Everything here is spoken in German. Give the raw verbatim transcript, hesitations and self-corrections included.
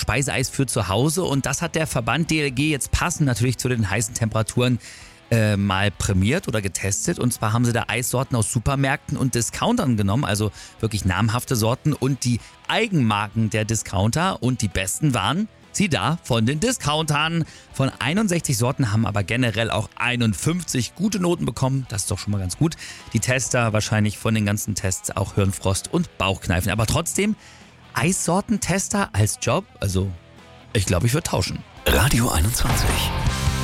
Speiseeis für zu Hause und das hat der Verband D L G jetzt passend natürlich zu den heißen Temperaturen äh, mal prämiert oder getestet. Und zwar haben sie da Eissorten aus Supermärkten und Discountern genommen, also wirklich namhafte Sorten und die Eigenmarken der Discounter und die besten waren sie da von den Discountern. Von einundsechzig Sorten haben aber generell auch einundfünfzig gute Noten bekommen. Das ist doch schon mal ganz gut. Die Tester wahrscheinlich von den ganzen Tests auch Hirnfrost und Bauchkneifen. Aber trotzdem, Eissortentester als Job, also ich glaube, ich würde tauschen. Radio einundzwanzig.